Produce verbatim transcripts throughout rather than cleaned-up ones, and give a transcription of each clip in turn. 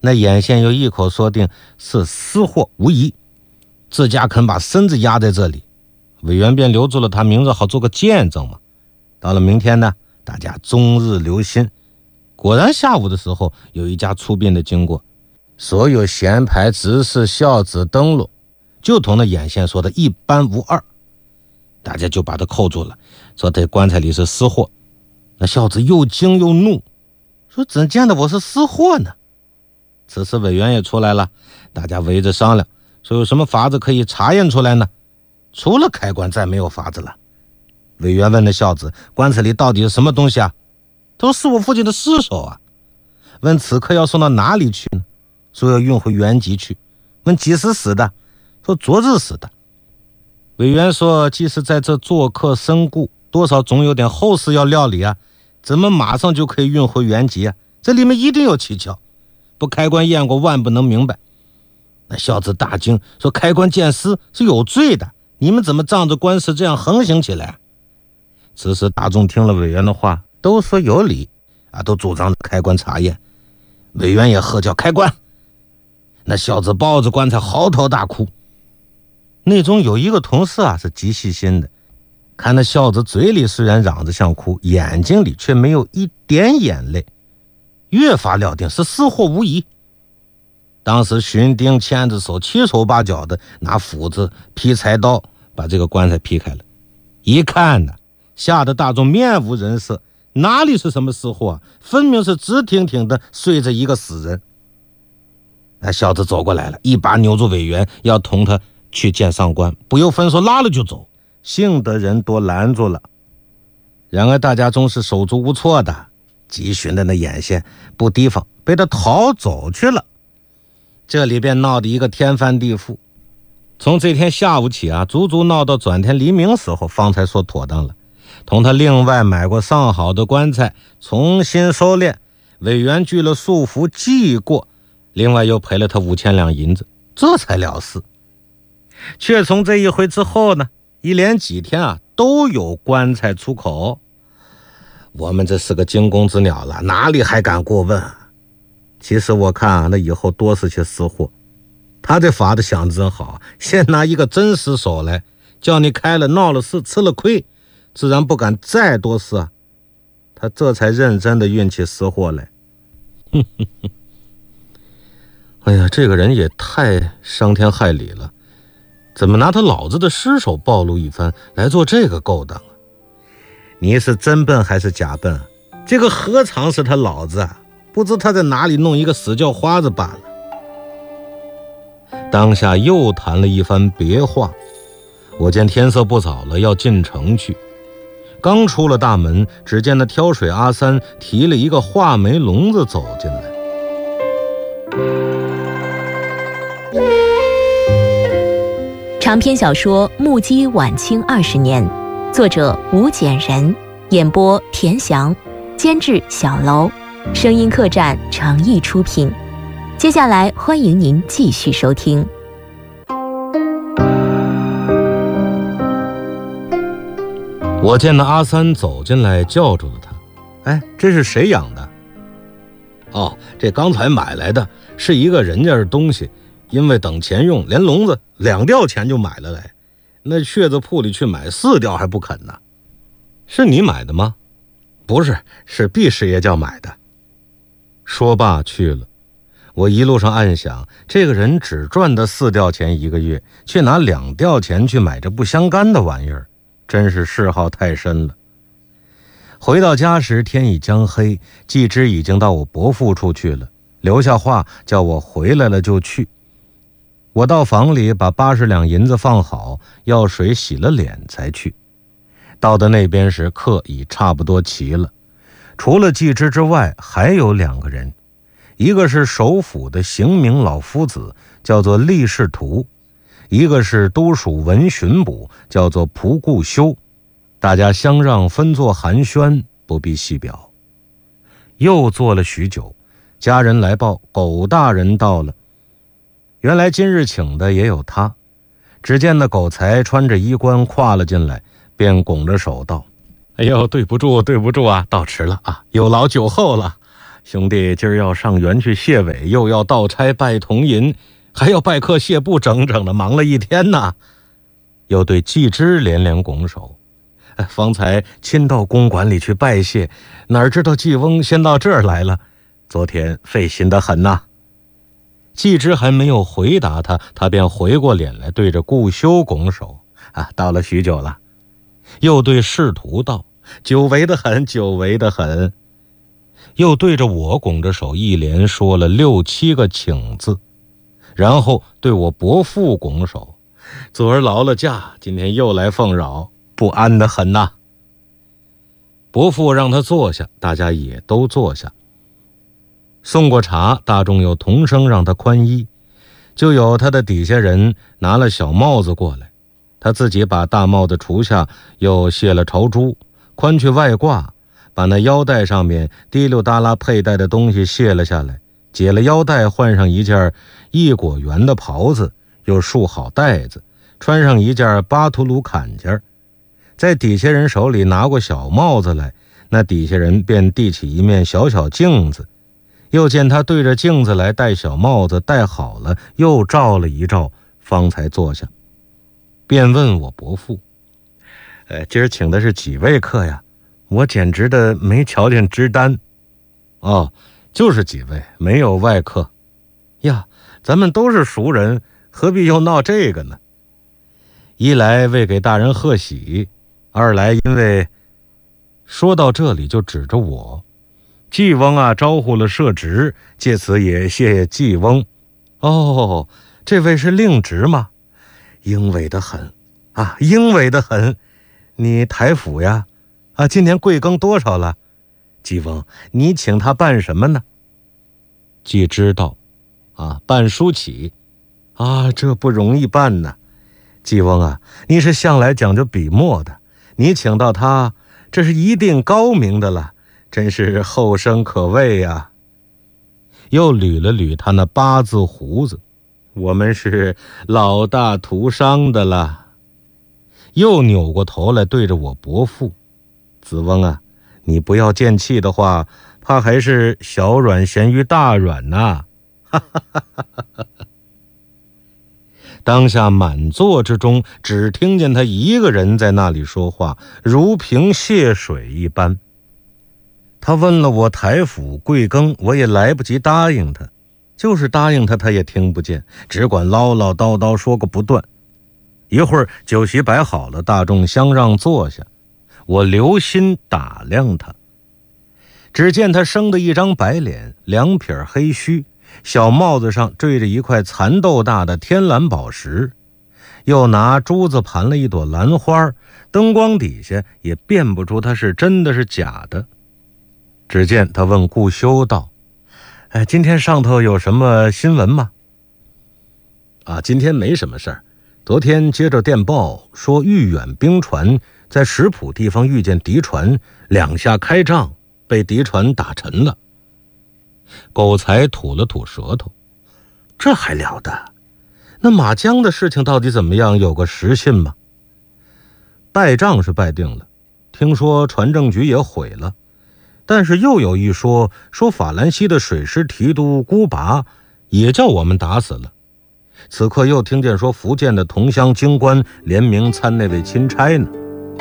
那眼线又一口说定是私货无疑，自家肯把身子压在这里，委员便留住了他名字，好做个见证嘛。到了明天呢，大家终日留心。果然下午的时候，有一家出殡的经过，所有衔牌、执事、孝子登录，就同那眼线说的一般无二。大家就把他扣住了，说这棺材里是私货。那孝子又惊又怒，说怎见得我是私货呢？此时委员也出来了，大家围着商量，说有什么法子可以查验出来呢？除了开棺再没有法子了。委员问那孝子，棺材里到底是什么东西啊？他说是我父亲的尸首啊。问此刻要送到哪里去呢？说要运回原籍去。问几时死的？说昨日死的。委员说既是在这做客身故，多少总有点后事要料理啊，怎么马上就可以运回原籍啊？这里面一定有蹊跷，不开棺验过万不能明白。那孝子大惊，说开棺见尸是有罪的，你们怎么仗着官司这样横行起来？此时大众听了委员的话，都说有理啊，都主张开棺查验。委员也喝叫开棺。那孝子抱着棺材嚎啕大哭。内中有一个同事啊是极细心的，看那孝子嘴里虽然嚷着像哭，眼睛里却没有一点眼泪，越发料定是私货无疑。当时巡丁牵着手七手八脚的拿斧子劈柴刀把这个棺材劈开了，一看呢，吓得大众面无人色，哪里是什么私货啊，分明是直挺挺的睡着一个死人。那孝子走过来了，一把扭住委员，要同他去见上官，不由分说拉了就走，幸得人多拦住了。然而大家终是手足无措的，急寻的那眼线不提防，被他逃走去了。这里便闹得一个天翻地覆。从这天下午起啊，足足闹到转天黎明时候，方才说妥当了，同他另外买过上好的棺材重新收敛，委员具了束缚记过，另外又赔了他五千两银子，这才了事。却从这一回之后呢，一连几天啊都有棺材出口。我们这是个惊弓之鸟了，哪里还敢过问？其实我看啊，那以后多是些私货。他这法子想得真好，先拿一个真尸首来，叫你开了闹了事吃了亏，自然不敢再多事啊。他这才认真的运起私货来。哎呀，这个人也太伤天害理了，怎么拿他老子的尸首暴露一番来做这个勾当啊？你是真笨还是假笨啊？这个何尝是他老子啊？不知他在哪里弄一个死叫花子罢了。当下又谈了一番别话，我见天色不早了，要进城去。刚出了大门，只见那挑水阿三提了一个画眉笼子走进来。 长篇小说《目击晚清二十年》，作者吴简人，演播田翔，监制小楼，声音客栈诚意出品。接下来欢迎您继续收听。 我见那阿三走进来，叫住了他。哎，这是谁养的？哦，这刚才买来的，是一个人家的东西，因为等钱用，连笼子两吊钱就买了来。那雀子铺里去买四吊还不肯呢。是你买的吗？不是，是毕师爷叫买的。说罢去了。我一路上暗想，这个人只赚得四吊钱一个月，却拿两吊钱去买这不相干的玩意儿，真是嗜好太深了。回到家时，天已将黑，季之已经到我伯父处去了，留下话叫我回来了就去。我到房里把八十两银子放好，药水洗了脸才去。到的那边时，客已差不多齐了，除了季之之外，还有两个人。一个是首府的刑名老夫子，叫做厉士图；一个是都署文巡捕，叫做蒲固修。大家相让分坐寒暄，不必细表。又坐了许久，家人来报狗大人到了。原来今日请的也有他。只见那狗才穿着衣冠跨了进来，便拱着手道：哎呦，对不住对不住啊，到迟了啊，有劳酒后了。 兄弟今儿要上园去谢伟，又要道差拜铜银，还要拜客谢布，整整的忙了一天呐。又对季之连连拱手，方才亲到公馆里去拜谢，哪知道季翁先到这儿来了，昨天费心得很呐。季之还没有回答他，他便回过脸来，对着顾修拱手，啊，到了许久了。又对仕途道，久违得很，久违得很。又对着我拱着手，一连说了六七个请字，然后对我伯父拱手，昨儿劳了驾，今天又来奉扰，不安得很呐。伯父让他坐下，大家也都坐下。送过茶，大众又同声让他宽衣，就有他的底下人拿了小帽子过来，他自己把大帽子除下，又卸了朝珠，宽去外挂，把那腰带上面滴溜达拉佩戴的东西卸了下来，解了腰带，换上一件一果园的袍子，又束好带子，穿上一件巴图鲁坎肩，在底下人手里拿过小帽子来，那底下人便递起一面小小镜子，又见他对着镜子来戴小帽子，戴好了，又照了一照，方才坐下。便问我伯父，呃，今儿请的是几位客呀？我简直的没瞧见支单。哦，就是几位，没有外客。呀，咱们都是熟人，何必又闹这个呢？一来为给大人贺喜，二来因为……说到这里就指着我，季翁啊，招呼了摄职，借此也谢谢季翁。哦，这位是令侄吗？英伟得很啊，英伟得很。你台府呀？啊，今年贵庚多少了？季翁，你请他办什么呢？季知道，啊，办书起。啊，这不容易办呢。季翁啊，你是向来讲究笔墨的，你请到他，这是一定高明的了，真是后生可畏呀。又捋了捋他那八字胡子，我们是老大徒伤的了。又扭过头来对着我伯父，子翁啊，你不要见气的话，怕还是小软咸于大软呐、啊。当下满座之中，只听见他一个人在那里说话，如凭泻水一般。他问了我台府贵庚，我也来不及答应他，就是答应他他也听不见，只管唠唠叨叨说个不断。一会儿酒席摆好了，大众相让坐下，我留心打量他，只见他生的一张白脸，两撇黑须，小帽子上缀着一块蚕豆大的天蓝宝石，又拿珠子盘了一朵兰花，灯光底下也辨不出他是真的是假的。只见他问顾修道：哎，今天上头有什么新闻吗？啊，今天没什么事儿。昨天接着电报说豫远兵船在石浦地方遇见敌船，两下开仗，被敌船打沉了。狗才吐了吐舌头，这还了得？那马江的事情到底怎么样？有个实信吗？败仗是败定了，听说船政局也毁了，但是又有一说，说法兰西的水师提督孤拔也叫我们打死了。此刻又听见说福建的同乡京官联名参那位钦差呢。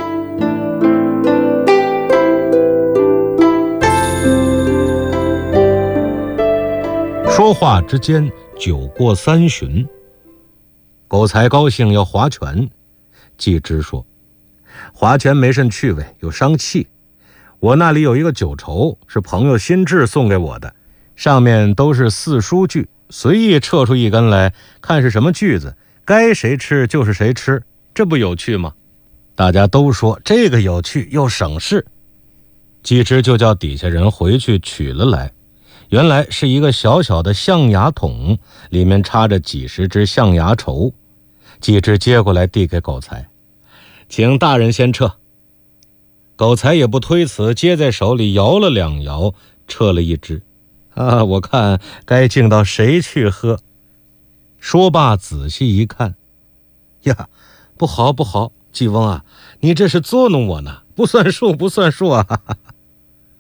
说话之间，酒过三巡，狗才高兴要划拳。季之说，划拳没甚趣味，有伤气。我那里有一个酒筹，是朋友新制送给我的，上面都是四书句，随意撤出一根来，看是什么句子，该谁吃就是谁吃，这不有趣吗？大家都说这个有趣又省事。季之就叫底下人回去取了来，原来是一个小小的象牙桶，里面插着几十只象牙绸。季之接过来递给狗才，请大人先撤。狗才也不推辞，接在手里摇了两摇，撤了一只。啊，我看该敬到谁去喝。说罢仔细一看，呀，不好不好，季翁啊，你这是作弄我呢，不算数不算数啊。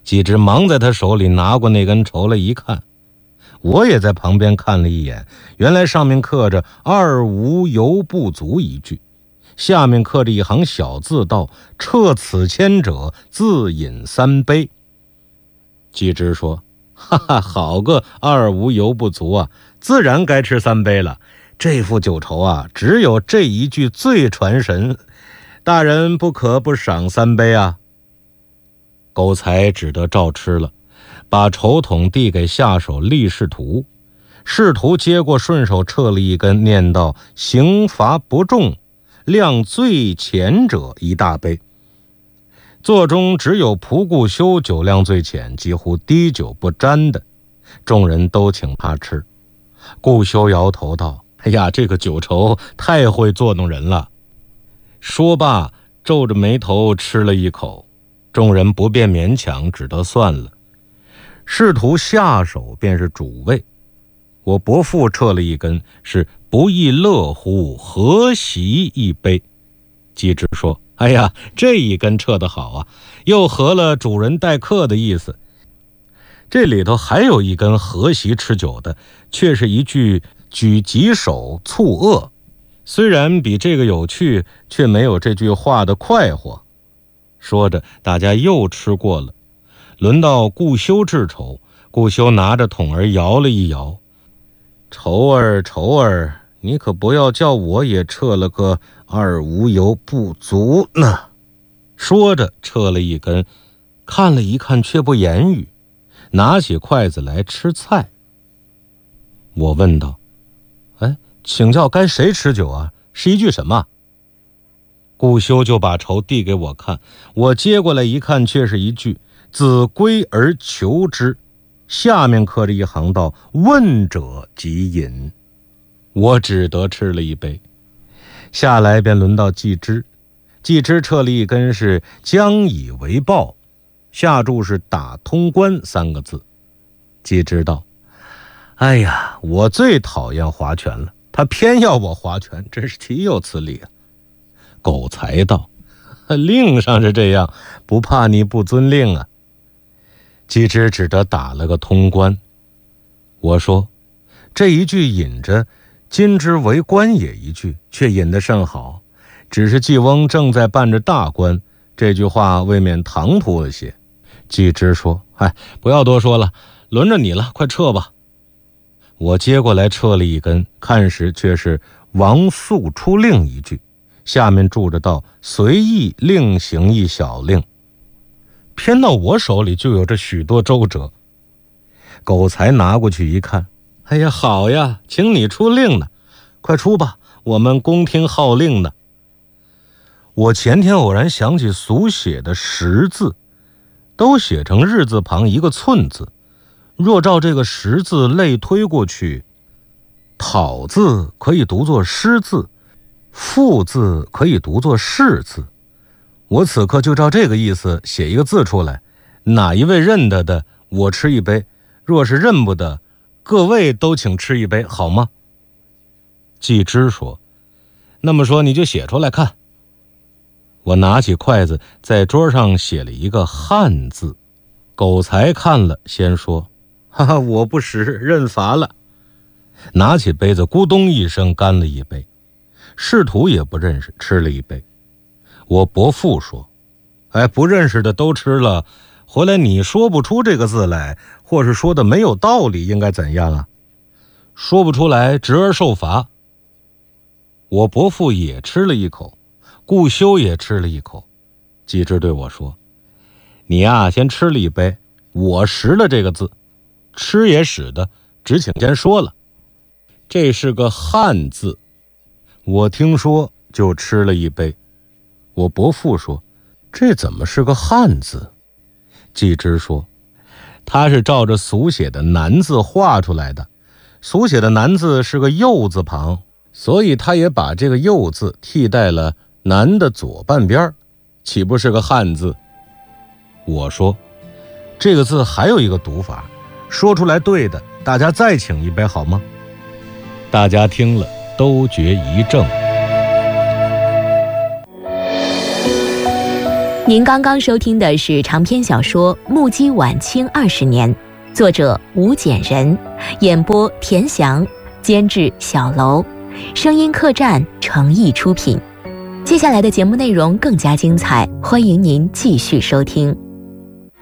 季之忙在他手里拿过那根绸来一看，我也在旁边看了一眼，原来上面刻着二无犹不足一句，下面刻着一行小字道：撤此签者自饮三杯。季之说：哈哈，好个二无犹不足啊，自然该吃三杯了。这副酒筹啊，只有这一句最传神，大人不可不赏三杯啊。狗才只得照吃了，把筹筒递给下手立仕途，仕途接过顺手撤了一根，念道：刑罚不重，量最浅者一大杯。座中只有仆顾修酒量最浅，几乎滴酒不沾的，众人都请他吃。顾修摇头道：哎呀，这个酒筹太会作弄人了。说罢皱着眉头吃了一口，众人不便勉强，只得算了。仕途下手便是主味，我伯父撤了一根，是不亦乐乎，何喜一杯。季之说：哎呀，这一根撤得好啊，又合了主人待客的意思。这里头还有一根和席吃酒的，却是一句举棘手促恶，虽然比这个有趣，却没有这句话的快活。说着大家又吃过了，轮到顾修治筹。顾修拿着桶儿摇了一摇：筹儿筹儿，你可不要叫我也撤了个二无犹不足呢。说着撤了一根，看了一看却不言语，拿起筷子来吃菜。我问道：哎，请教该谁吃酒啊？是一句什么？顾修就把筹递给我看，我接过来一看，却是一句子规而求之，下面刻着一行道：问者即饮。我只得吃了一杯。下来便轮到季之，季之撤了一根是将以为报，下注是打通关三个字。季之道：哎呀，我最讨厌划拳了，他偏要我划拳，真是岂有此理啊。狗才道：令上是这样，不怕你不遵令啊。季之只得打了个通关。我说：这一句引着今之为官也一句，却引得甚好，只是季翁正在办着大官，这句话未免唐突了些。季之说：哎，不要多说了，轮着你了，快撤吧。我接过来撤了一根，看时却是王肃出令一句，下面注着道：随意另行一小令。偏到我手里就有这许多周折。狗才拿过去一看，哎呀，好呀，请你出令呢，快出吧，我们宫听号令呢。我前天偶然想起俗写的十字，都写成日字旁一个寸字，若照这个十字类推过去，讨字可以读作诗字，赋字可以读作士字。我此刻就照这个意思写一个字出来，哪一位认得的，我吃一杯；若是认不得，各位都请吃一杯，好吗？季之说：那么说你就写出来看。我拿起筷子在桌上写了一个汉字。狗才看了，先说：哈哈，我不识，认罚了。拿起杯子咕咚一声干了一杯。仕途也不认识，吃了一杯。我伯父说：哎，不认识的都吃了，回来你说不出这个字来，或是说的没有道理，应该怎样啊？说不出来，执而受罚。我伯父也吃了一口，顾修也吃了一口。季之对我说：你呀，先吃了一杯，我识了这个字，吃也使的，只请先说了。这是个汉字，我听说就吃了一杯。我伯父说：这怎么是个汉字？季之说：他是照着俗写的南字画出来的，俗写的南字是个右字旁，所以他也把这个右字替代了南的左半边，岂不是个汉字？我说：这个字还有一个读法，说出来对的，大家再请一杯好吗？大家听了都觉一怔。 您刚刚收听的是长篇小说《目击晚清二十年》，作者吴简人，演播田翔，监制小楼，声音客栈诚意出品。接下来的节目内容更加精彩，欢迎您继续收听。